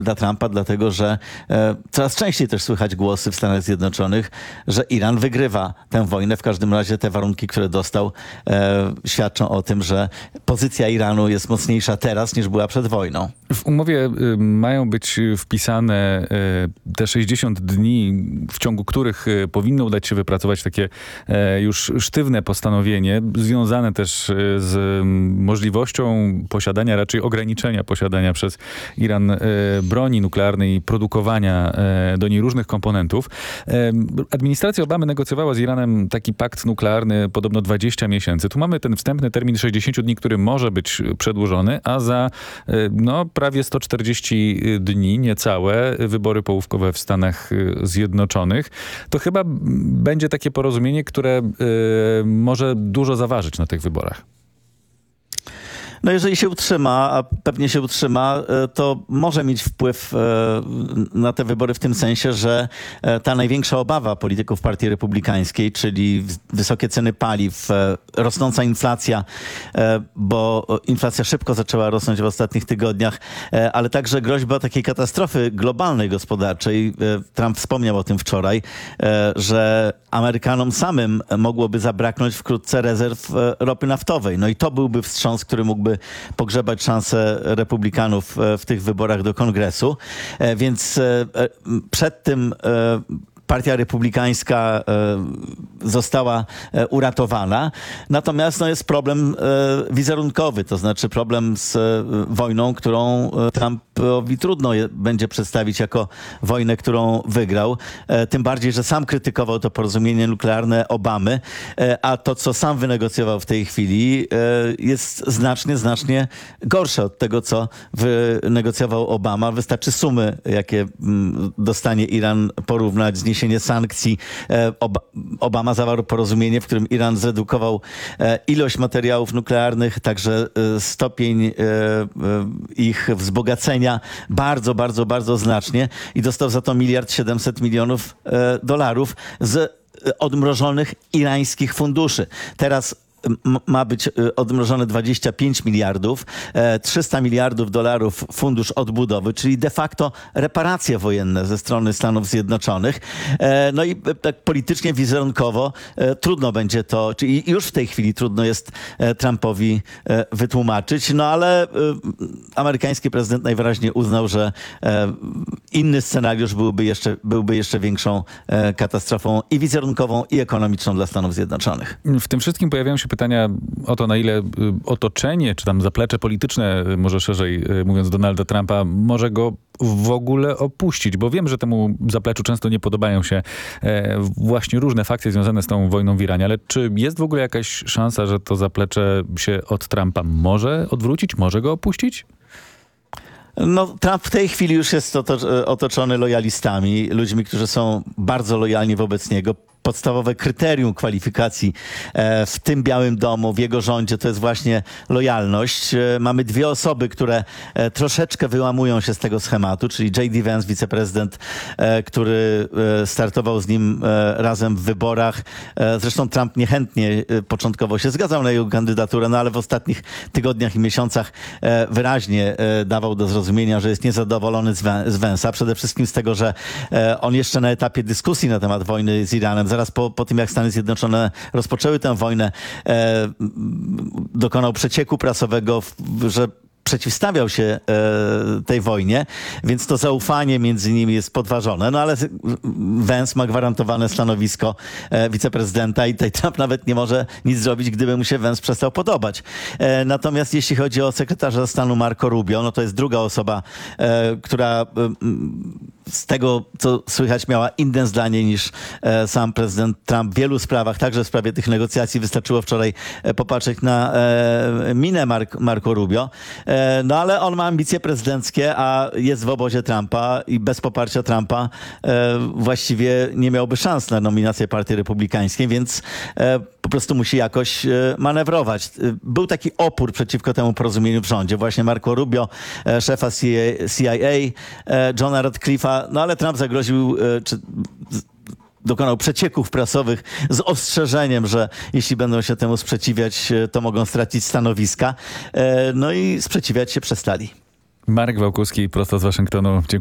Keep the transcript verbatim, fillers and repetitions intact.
dla Trumpa, dlatego że e, coraz częściej też słychać głosy w Stanach Zjednoczonych, że Iran wygrywa tę wojnę. W każdym razie te warunki, które dostał, e, świadczą o tym, że pozycja Iranu jest mocniejsza teraz niż była przed wojną. W umowie y, mają być wpisane y, te sześćdziesiąt dni, w ciągu których y, powinno udać się wypracować takie y, już sztywne postanowienie, związane też y, z y, możliwością posiadania, raczej ograniczenia posiadania przez Iran y, broni nuklearnej i produkowania y, do niej różnych komponentów. Y, administracja Obamy negocjowała z Iranem taki pakt nuklearny podobno dwadzieścia miesięcy. Tu mamy ten wstępny termin sześćdziesiąt dni, który może być przedłużony, a za y, no, prawie sto czterdzieści dni, niecałe, wybory połówkowe w Stanach Zjednoczonych. To chyba będzie takie porozumienie, które y, może dużo zaważyć na tych wyborach. No jeżeli się utrzyma, a pewnie się utrzyma, to może mieć wpływ na te wybory w tym sensie, że ta największa obawa polityków Partii Republikańskiej, czyli wysokie ceny paliw, rosnąca inflacja, bo inflacja szybko zaczęła rosnąć w ostatnich tygodniach, ale także groźba takiej katastrofy globalnej gospodarczej. Trump wspomniał o tym wczoraj, że Amerykanom samym mogłoby zabraknąć wkrótce rezerw ropy naftowej. No i to byłby wstrząs, który mógłby pogrzebać szanse republikanów w tych wyborach do Kongresu. Więc przed tym Partia Republikańska została uratowana. Natomiast no, jest problem wizerunkowy, to znaczy problem z wojną, którą Trumpowi trudno będzie przedstawić jako wojnę, którą wygrał. Tym bardziej, że sam krytykował to porozumienie nuklearne Obamy, a to, co sam wynegocjował w tej chwili, jest znacznie, znacznie gorsze od tego, co wynegocjował Obama. Wystarczy sumy, jakie dostanie Iran, porównać z zniesienie sankcji. Obama zawarł porozumienie, w którym Iran zredukował ilość materiałów nuklearnych, także stopień ich wzbogacenia bardzo, bardzo, bardzo znacznie i dostał za to miliard siedemset milionów dolarów z odmrożonych irańskich funduszy. Teraz ma być odmrożone dwadzieścia pięć miliardów, trzysta miliardów dolarów fundusz odbudowy, czyli de facto reparacje wojenne ze strony Stanów Zjednoczonych. No i tak politycznie, wizerunkowo trudno będzie to, czyli już w tej chwili trudno jest Trumpowi wytłumaczyć, no ale amerykański prezydent najwyraźniej uznał, że inny scenariusz byłby jeszcze, byłby jeszcze większą katastrofą i wizerunkową, i ekonomiczną dla Stanów Zjednoczonych. W tym wszystkim pojawiają się pytania o to, na ile otoczenie, czy tam zaplecze polityczne, może szerzej mówiąc, Donalda Trumpa, może go w ogóle opuścić, bo wiem, że temu zapleczu często nie podobają się e, właśnie różne fakcje związane z tą wojną w Iranie, ale czy jest w ogóle jakaś szansa, że to zaplecze się od Trumpa może odwrócić, może go opuścić? No, Trump w tej chwili już jest otoczony lojalistami, ludźmi, którzy są bardzo lojalni wobec niego. Podstawowe kryterium kwalifikacji w tym Białym Domu, w jego rządzie, to jest właśnie lojalność. Mamy dwie osoby, które troszeczkę wyłamują się z tego schematu, czyli J D Vance, wiceprezydent, który startował z nim razem w wyborach. Zresztą Trump niechętnie początkowo się zgadzał na jego kandydaturę, no ale w ostatnich tygodniach i miesiącach wyraźnie dawał do zrozumienia, że jest niezadowolony z Vance'a. Przede wszystkim z tego, że on jeszcze na etapie dyskusji na temat wojny z Iranem, zaraz po, po tym, jak Stany Zjednoczone rozpoczęły tę wojnę, e, dokonał przecieku prasowego, że przeciwstawiał się e, tej wojnie, więc to zaufanie między nimi jest podważone. No ale Vance ma gwarantowane stanowisko e, wiceprezydenta i tutaj Trump nawet nie może nic zrobić, gdyby mu się Vance przestał podobać. E, natomiast jeśli chodzi o sekretarza stanu Marco Rubio, no to jest druga osoba, e, która e, z tego, co słychać, miała inne zdanie niż e, sam prezydent Trump w wielu sprawach, także w sprawie tych negocjacji. Wystarczyło wczoraj e, popatrzeć na e, minę Mar- Marco Rubio. E, no ale on ma ambicje prezydenckie, a jest w obozie Trumpa i bez poparcia Trumpa e, właściwie nie miałby szans na nominację Partii Republikańskiej, więc e, po prostu musi jakoś e, manewrować. E, był taki opór przeciwko temu porozumieniu w rządzie. Właśnie Marco Rubio, e, szefa C I A, e, Johna Radcliffe'a, no ale Trump zagroził, e, czy dokonał przecieków prasowych z ostrzeżeniem, że jeśli będą się temu sprzeciwiać, to mogą stracić stanowiska. E, no i sprzeciwiać się przestali. Marek Wałkuski prosto z Waszyngtonu. Dziękuję.